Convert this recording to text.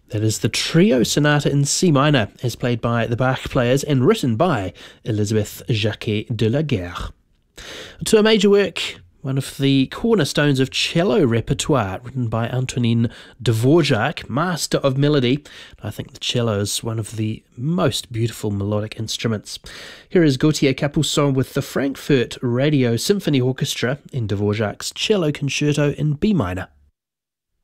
That is the Trio Sonata in C minor, as played by the Bach players and written by Elisabeth Jacquet de la Guerre. To a major work, one of the cornerstones of cello repertoire, written by Antonin Dvorak, master of melody. I think the cello is one of the most beautiful melodic instruments. Here is Gauthier Capuçon with the Frankfurt Radio Symphony Orchestra in Dvorak's Cello Concerto in B minor.